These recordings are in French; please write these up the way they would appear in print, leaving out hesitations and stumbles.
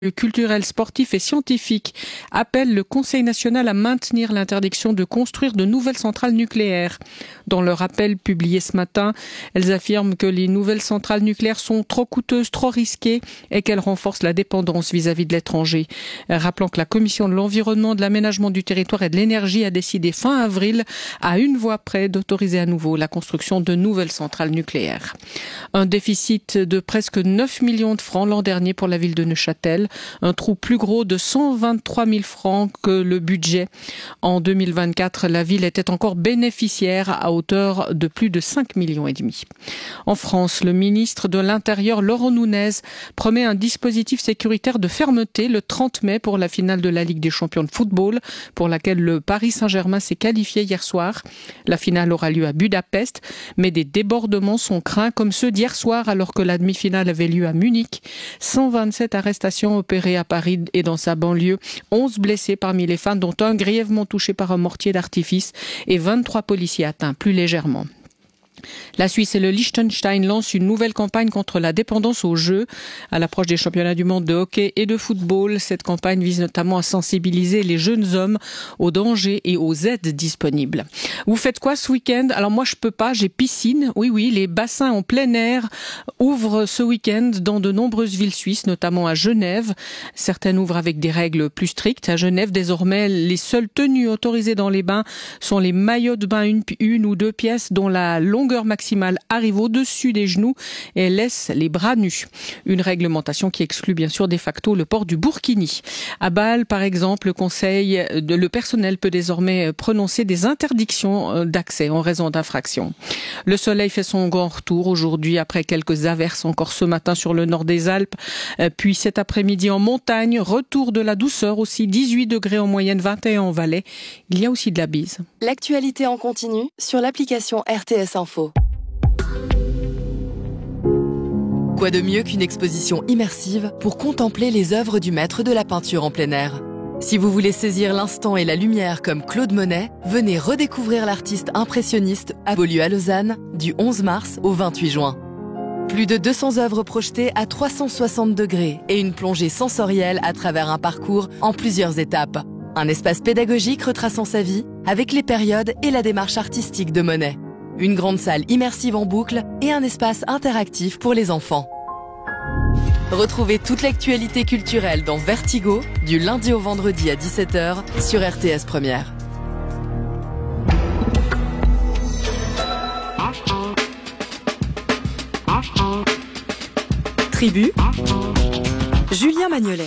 culturel, sportif et scientifique appellent le Conseil national à maintenir l'interdiction de construire de nouvelles centrales nucléaires. Dans leur appel publié ce matin, elles affirment que les nouvelles centrales nucléaires sont trop coûteuses, trop risquées et qu'elles renforcent la dépendance vis-à-vis de l'étranger. Rappelant que la Commission de l'environnement, de l'aménagement du territoire et de l'énergie a décidé fin avril, à une voix près, d'autoriser à nouveau la construction de nouvelles centrales nucléaires. Un déficit de presque 9 millions de francs l'an dernier pour la ville de Neuchâtel. Un trou plus gros de 123 000 francs que le budget. En 2024, la ville était encore bénéficiaire à hauteur de plus de 5,5 millions. En France, le ministre de l'Intérieur, Laurent Nunez, promet un dispositif sécuritaire de fermeté le 30 mai pour la finale de la Ligue des champions de football, pour laquelle le Paris Saint-Germain s'est qualifié hier soir. La finale aura lieu à Budapest, mais des débordements sont craints comme ceux d'hier soir alors que la demi-finale avait lieu à Munich. 127 arrestations opérées à Paris et dans sa banlieue, 11 blessés parmi les fans, dont un grièvement touché par un mortier d'artifice et 23 policiers atteints plus légèrement. La Suisse et le Liechtenstein lancent une nouvelle campagne contre la dépendance aux jeux. À l'approche des championnats du monde de hockey et de football, cette campagne vise notamment à sensibiliser les jeunes hommes aux dangers et aux aides disponibles. Vous faites quoi ce week-end? Alors moi je peux pas, j'ai piscine. Oui, les bassins en plein air ouvrent ce week-end dans de nombreuses villes suisses, notamment à Genève. Certaines ouvrent avec des règles plus strictes. À Genève, désormais, les seules tenues autorisées dans les bains sont les maillots de bain une ou deux pièces dont la longueur maximale arrive au-dessus des genoux et laisse les bras nus. Une réglementation qui exclut bien sûr de facto le port du burkini. À Bâle, par exemple, le personnel peut désormais prononcer des interdictions d'accès en raison d'infractions. Le soleil fait son grand retour aujourd'hui après quelques averses encore ce matin sur le nord des Alpes. Puis cet après-midi en montagne, retour de la douceur aussi, 18 degrés en moyenne, 21 en Valais. Il y a aussi de la bise. L'actualité en continu sur l'application RTS Info. Quoi de mieux qu'une exposition immersive pour contempler les œuvres du maître de la peinture en plein air? Si vous voulez saisir l'instant et la lumière comme Claude Monet, venez redécouvrir l'artiste impressionniste à Beaulieu à Lausanne du 11 mars au 28 juin. Plus de 200 œuvres projetées à 360 degrés et une plongée sensorielle à travers un parcours en plusieurs étapes. Un espace pédagogique retraçant sa vie avec les périodes et la démarche artistique de Monet. Une grande salle immersive en boucle et un espace interactif pour les enfants. Retrouvez toute l'actualité culturelle dans Vertigo, du lundi au vendredi à 17h sur RTS Première. Tribu, Julien Magnolet.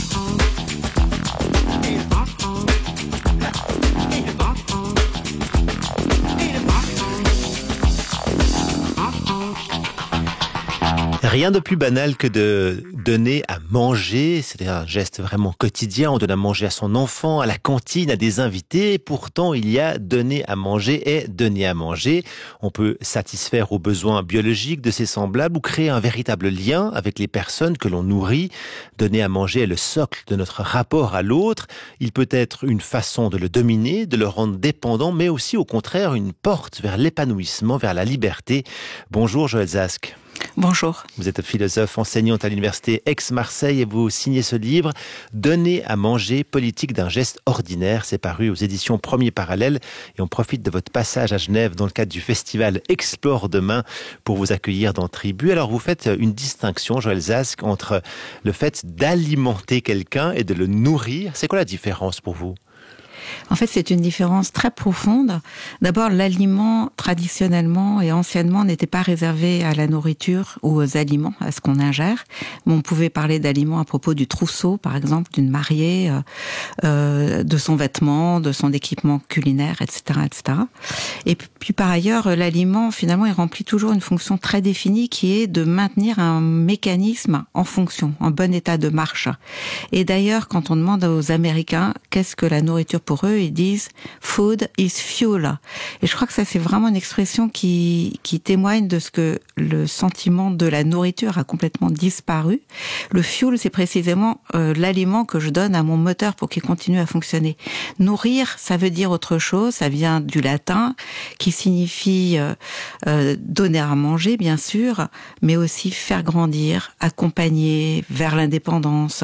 Rien de plus banal que de donner à manger. C'est un geste vraiment quotidien. On donne à manger à son enfant, à la cantine, à des invités. Pourtant, il y a donner à manger et donner à manger. On peut satisfaire aux besoins biologiques de ses semblables ou créer un véritable lien avec les personnes que l'on nourrit. Donner à manger est le socle de notre rapport à l'autre. Il peut être une façon de le dominer, de le rendre dépendant, mais aussi au contraire une porte vers l'épanouissement, vers la liberté. Bonjour Joëlle Zask. Bonjour. Vous êtes philosophe, enseignante à l'université Aix-Marseille et vous signez ce livre « Donner à manger, politique d'un geste ordinaire ». C'est paru aux éditions Premier Parallèle et on profite de votre passage à Genève dans le cadre du festival Explore Demain pour vous accueillir dans Tribu. Alors vous faites une distinction, Joëlle Zask, entre le fait d'alimenter quelqu'un et de le nourrir. C'est quoi la différence pour vous ? En fait, c'est une différence très profonde. D'abord, l'aliment, traditionnellement et anciennement, n'était pas réservé à la nourriture ou aux aliments, à ce qu'on ingère. Mais on pouvait parler d'aliments à propos du trousseau, par exemple, d'une mariée, de son vêtement, de son équipement culinaire, etc., etc. Et puis, par ailleurs, l'aliment, finalement, il remplit toujours une fonction très définie qui est de maintenir un mécanisme en fonction, en bon état de marche. Et d'ailleurs, quand on demande aux Américains qu'est-ce que la nourriture pour pour eux, ils disent « food is fuel ». Et je crois que ça, c'est vraiment une expression qui témoigne de ce que le sentiment de la nourriture a complètement disparu. Le fuel, c'est précisément l'aliment que je donne à mon moteur pour qu'il continue à fonctionner. Nourrir, ça veut dire autre chose, ça vient du latin, qui signifie donner à manger, bien sûr, mais aussi faire grandir, accompagner vers l'indépendance,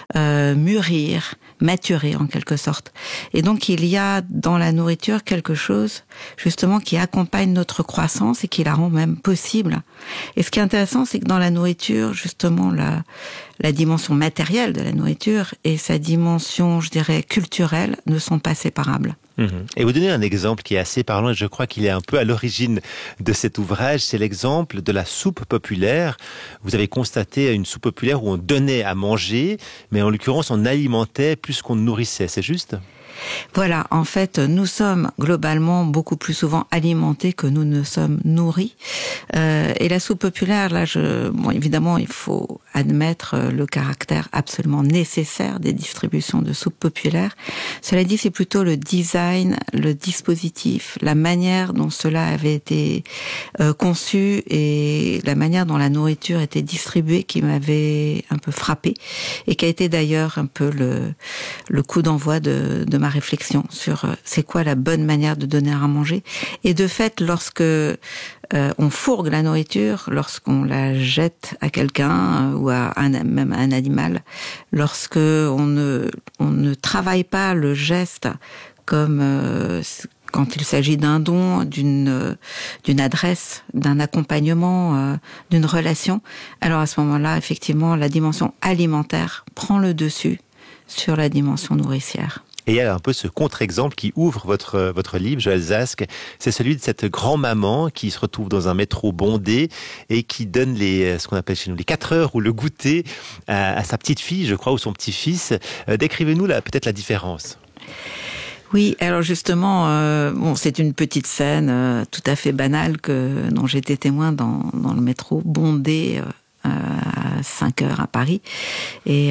mûrir, maturer en quelque sorte. Et donc il y a dans la nourriture quelque chose justement qui accompagne notre croissance et qui la rend même possible. Et ce qui est intéressant, c'est que dans la nourriture, justement, la dimension matérielle de la nourriture et sa dimension, je dirais, culturelle ne sont pas séparables. Et vous donnez un exemple qui est assez parlant et je crois qu'il est un peu à l'origine de cet ouvrage, c'est l'exemple de la soupe populaire. Vous avez constaté une soupe populaire où on donnait à manger, mais en l'occurrence on alimentait plus qu'on nourrissait, c'est juste ? Voilà, en fait, nous sommes globalement beaucoup plus souvent alimentés que nous ne sommes nourris. Et la soupe populaire, là, bon, évidemment, il faut admettre le caractère absolument nécessaire des distributions de soupe populaire. Cela dit, c'est plutôt le design, le dispositif, la manière dont cela avait été conçu et la manière dont la nourriture était distribuée qui m'avait un peu frappée et qui a été d'ailleurs un peu le coup d'envoi de ma réflexion sur c'est quoi la bonne manière de donner à manger. Et de fait, lorsque on fourgue la nourriture, lorsqu'on la jette à quelqu'un ou à même à un animal, lorsque on ne travaille pas le geste comme quand il s'agit d'un don, d'une adresse, d'un accompagnement, d'une relation, alors à ce moment-là, effectivement, la dimension alimentaire prend le dessus sur la dimension nourricière. Et il y a un peu ce contre-exemple qui ouvre votre livre, Joël Zask. C'est celui de cette grand-maman qui se retrouve dans un métro bondé et qui donne ce qu'on appelle chez nous les 4 heures ou le goûter à sa petite fille, je crois, ou son petit-fils. Décrivez-nous peut-être la différence. Oui, alors justement, bon, c'est une petite scène tout à fait banale dont j'étais témoin dans le métro bondé à 5 heures à Paris. Et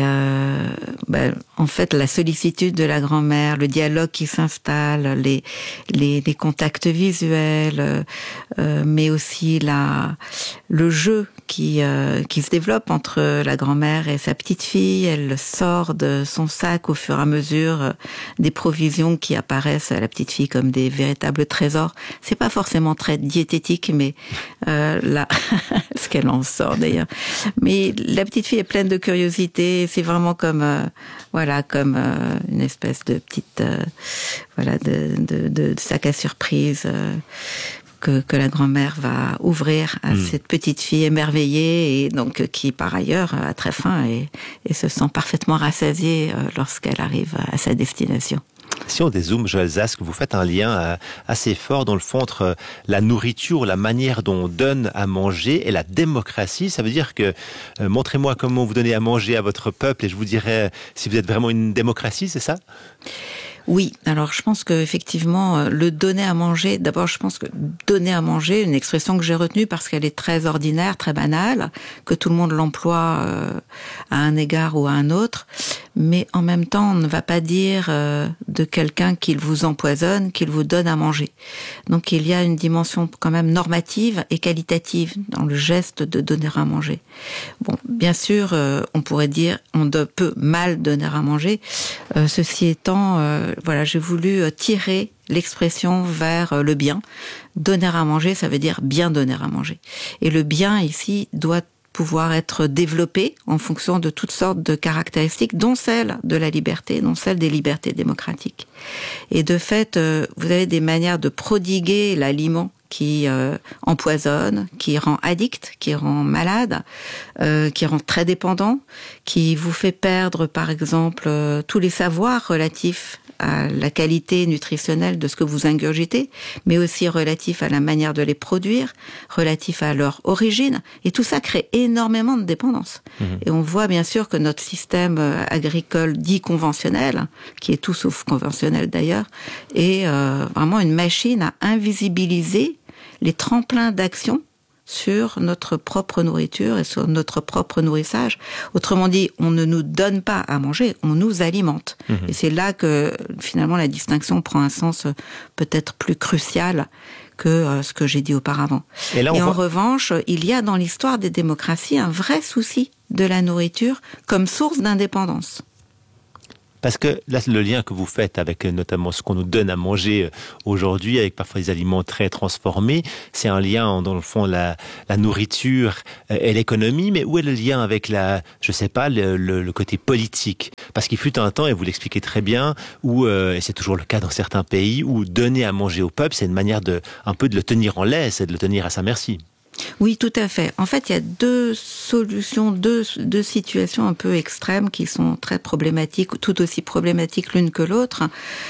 en fait, la sollicitude de la grand-mère, le dialogue qui s'installe, les contacts visuels, mais aussi le jeu qui se développe entre la grand-mère et sa petite-fille. Elle sort de son sac au fur et à mesure des provisions qui apparaissent à la petite-fille comme des véritables trésors. C'est pas forcément très diététique, mais là, ce qu'elle en sort d'ailleurs. Mais la petite fille est pleine de curiosité. C'est vraiment comme une espèce de petite de sac à surprise que la grand-mère va ouvrir à cette petite fille émerveillée et donc qui par ailleurs a très faim et se sent parfaitement rassasiée lorsqu'elle arrive à sa destination. Si on dézoome, Joël Zask, vous faites un lien assez fort dans le fond entre la nourriture, la manière dont on donne à manger et la démocratie. Ça veut dire que montrez-moi comment vous donnez à manger à votre peuple et je vous dirai si vous êtes vraiment une démocratie, c'est ça ? Oui, alors je pense que effectivement le donner à manger, d'abord je pense que donner à manger, une expression que j'ai retenue parce qu'elle est très ordinaire, très banale, que tout le monde l'emploie à un égard ou à un autre, mais en même temps on ne va pas dire de quelqu'un qu'il vous empoisonne, qu'il vous donne à manger. Donc il y a une dimension quand même normative et qualitative dans le geste de donner à manger. Bon, bien sûr, on pourrait dire on peut mal donner à manger. Ceci étant, j'ai voulu tirer l'expression vers le bien. Donner à manger, ça veut dire bien donner à manger. Et le bien ici doit pouvoir être développé en fonction de toutes sortes de caractéristiques, dont celle de la liberté, dont celle des libertés démocratiques. Et de fait, vous avez des manières de prodiguer l'aliment qui empoisonne, qui rend addict, qui rend malade, qui rend très dépendant, qui vous fait perdre, par exemple, tous les savoirs relatifs à la qualité nutritionnelle de ce que vous ingurgitez, mais aussi relatif à la manière de les produire, relatif à leur origine. Et tout ça crée énormément de dépendance. Et on voit bien sûr que notre système agricole dit conventionnel, qui est tout sauf conventionnel d'ailleurs, est vraiment une machine à invisibiliser les tremplins d'action sur notre propre nourriture et sur notre propre nourrissage. Autrement dit, on ne nous donne pas à manger, on nous alimente. Et c'est là que finalement la distinction prend un sens peut-être plus crucial que ce que j'ai dit auparavant. Et en revanche, il y a dans l'histoire des démocraties un vrai souci de la nourriture comme source d'indépendance. Parce que là, le lien que vous faites avec notamment ce qu'on nous donne à manger aujourd'hui, avec parfois des aliments très transformés, c'est un lien, dans le fond, la nourriture et l'économie, mais où est le lien avec le côté politique? Parce qu'il fut un temps, et vous l'expliquez très bien, où, et c'est toujours le cas dans certains pays, où donner à manger au peuple, c'est une manière un peu de le tenir en laisse et de le tenir à sa merci. Oui, tout à fait. En fait, il y a deux solutions, deux situations un peu extrêmes qui sont très problématiques, tout aussi problématiques l'une que l'autre.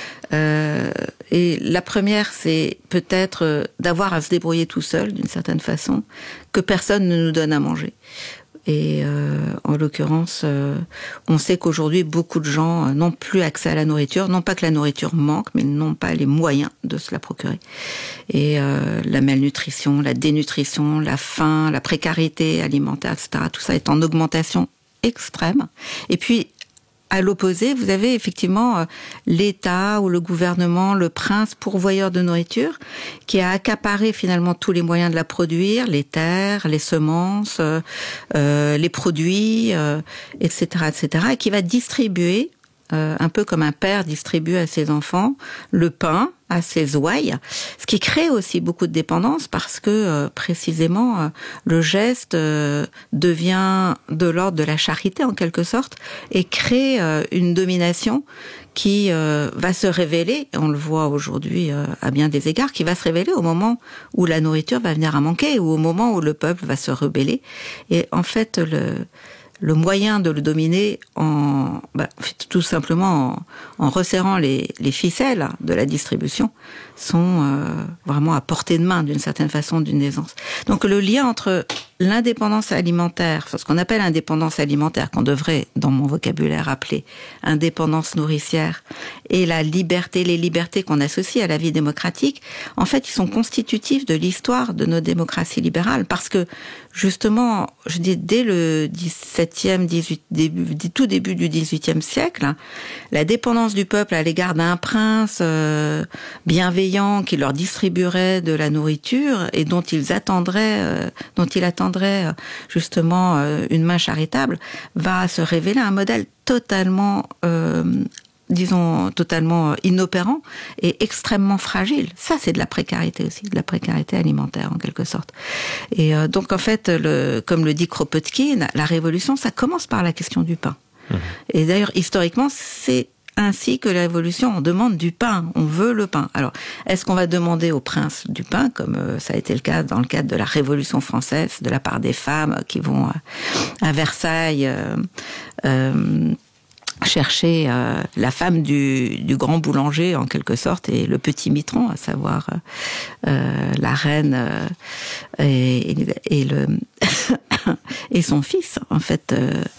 Et la première, c'est peut-être d'avoir à se débrouiller tout seul, d'une certaine façon, que personne ne nous donne à manger. Et en l'occurrence, on sait qu'aujourd'hui, beaucoup de gens n'ont plus accès à la nourriture. Non pas que la nourriture manque, mais n'ont pas les moyens de se la procurer. Et la malnutrition, la dénutrition, la faim, la précarité alimentaire, etc., tout ça est en augmentation extrême. Et puis, à l'opposé, vous avez effectivement l'État ou le gouvernement, le prince pourvoyeur de nourriture, qui a accaparé finalement tous les moyens de la produire, les terres, les semences, les produits, etc., et qui va distribuer, un peu comme un père distribue à ses enfants, le pain à ses ouailles, ce qui crée aussi beaucoup de dépendance parce que précisément le geste devient de l'ordre de la charité en quelque sorte et crée une domination qui va se révéler, on le voit aujourd'hui à bien des égards, qui va se révéler au moment où la nourriture va venir à manquer ou au moment où le peuple va se rebeller. Et en fait, le moyen de le dominer tout simplement en resserrant les ficelles de la distribution sont vraiment à portée de main d'une certaine façon, d'une aisance. Donc le lien entre l'indépendance alimentaire, ce qu'on appelle indépendance alimentaire, qu'on devrait dans mon vocabulaire appeler indépendance nourricière, et la liberté, les libertés qu'on associe à la vie démocratique, en fait ils sont constitutifs de l'histoire de nos démocraties libérales, parce que justement, je dis dès le tout début du XVIIIe siècle, la dépendance du peuple à l'égard d'un prince bienveillant qui leur distribuerait de la nourriture et dont il attendrait justement une main charitable, va se révéler un modèle totalement inopérant et extrêmement fragile. Ça, c'est de la précarité aussi, de la précarité alimentaire en quelque sorte. Et donc en fait, comme le dit Kropotkin, la révolution, ça commence par la question du pain. Et d'ailleurs, historiquement, c'est ainsi que la révolution, on demande du pain, on veut le pain. Alors, est-ce qu'on va demander au prince du pain, comme ça a été le cas dans le cadre de la Révolution française, de la part des femmes qui vont à Versailles chercher la femme du grand boulanger en quelque sorte et le petit mitron, à savoir la reine et son fils en fait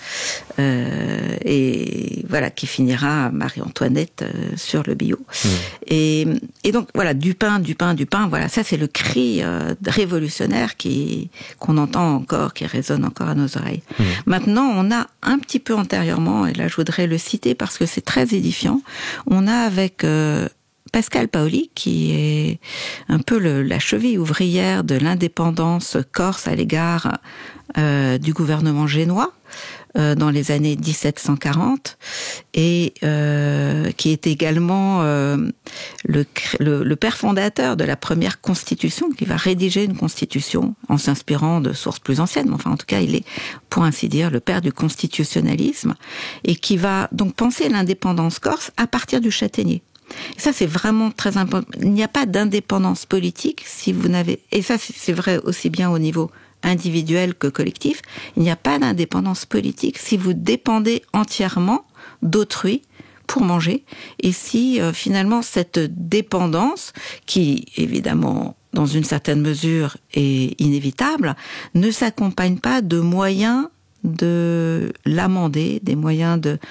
et voilà, qui finira Marie-Antoinette sur le bio. Et donc voilà, du pain, voilà, ça c'est le cri révolutionnaire qu'on entend encore, qui résonne encore à nos oreilles. Maintenant, on a un petit peu antérieurement, et là je voudrais le citer parce que c'est très édifiant, on a avec Pascal Paoli, qui est un peu la cheville ouvrière de l'indépendance corse à l'égard du gouvernement génois dans les années 1740 et qui est également le père fondateur de la première constitution, qui va rédiger une constitution en s'inspirant de sources plus anciennes, mais enfin en tout cas il est pour ainsi dire le père du constitutionnalisme et qui va donc penser l'indépendance corse à partir du châtaignier. Et ça, c'est vraiment très important. Il n'y a pas d'indépendance politique si vous n'avez... Et ça, c'est vrai aussi bien au niveau individuel que collectif. Il n'y a pas d'indépendance politique si vous dépendez entièrement d'autrui pour manger. Et si, finalement, cette dépendance, qui, évidemment, dans une certaine mesure, est inévitable, ne s'accompagne pas de moyens de l'amender, des moyens de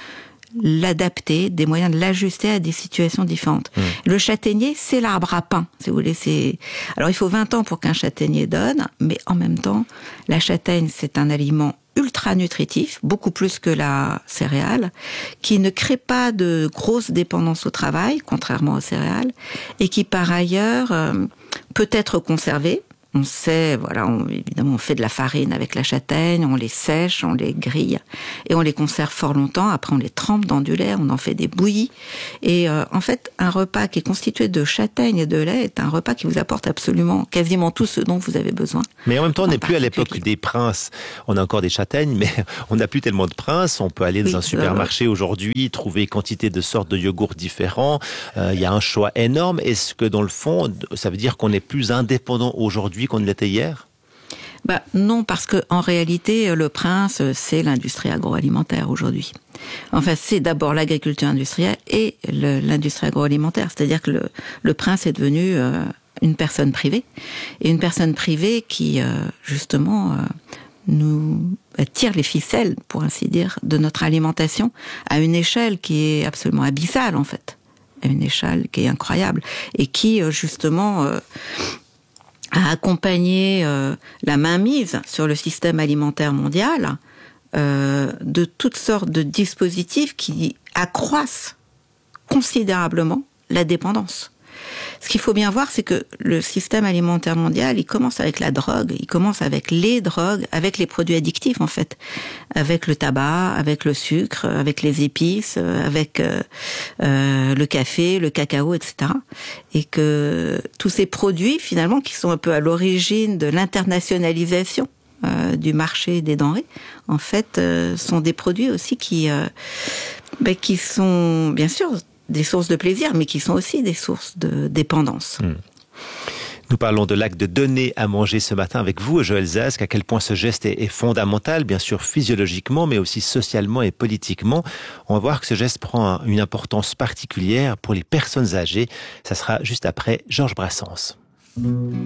l'adapter, des moyens de l'ajuster à des situations différentes. Le châtaignier, c'est l'arbre à pain, si vous voulez. Alors, il faut 20 ans pour qu'un châtaignier donne, mais en même temps, la châtaigne, c'est un aliment ultra nutritif, beaucoup plus que la céréale, qui ne crée pas de grosse dépendance au travail, contrairement aux céréales, et qui, par ailleurs, peut être conservé. On sait, évidemment, on fait de la farine avec la châtaigne, on les sèche, on les grille et on les conserve fort longtemps. Après, on les trempe dans du lait, on en fait des bouillies. Et en fait, un repas qui est constitué de châtaigne et de lait est un repas qui vous apporte absolument, quasiment tout ce dont vous avez besoin. Mais en même temps, on n'est plus à l'époque des princes. On a encore des châtaignes, mais on n'a plus tellement de princes. On peut aller dans un supermarché aujourd'hui, trouver quantité de sortes de yogourts différents. Il y a un choix énorme. Est-ce que dans le fond, ça veut dire qu'on est plus indépendant aujourd'hui qu'on l'était hier? Non, parce que en réalité, le prince, c'est l'industrie agroalimentaire aujourd'hui. Enfin, c'est d'abord l'agriculture industrielle et l'industrie agroalimentaire. C'est-à-dire que le prince est devenu une personne privée. Et une personne privée qui, justement, nous tire les ficelles, pour ainsi dire, de notre alimentation à une échelle qui est absolument abyssale, en fait. À une échelle qui est incroyable. Et qui, justement... a accompagné la mainmise sur le système alimentaire mondial de toutes sortes de dispositifs qui accroissent considérablement la dépendance. Ce qu'il faut bien voir, c'est que le système alimentaire mondial, il commence avec la drogue, il commence avec les drogues, avec les produits addictifs en fait, avec le tabac, avec le sucre, avec les épices, avec le café, le cacao, etc. Et que tous ces produits, finalement, qui sont un peu à l'origine de l'internationalisation du marché des denrées, en fait, sont des produits aussi qui sont, bien sûr, des sources de plaisir, mais qui sont aussi des sources de dépendance. Nous parlons de l'acte de donner à manger ce matin avec vous, Joëlle Zask, à quel point ce geste est fondamental, bien sûr physiologiquement, mais aussi socialement et politiquement. On va voir que ce geste prend une importance particulière pour les personnes âgées. Ça sera juste après Georges Brassens.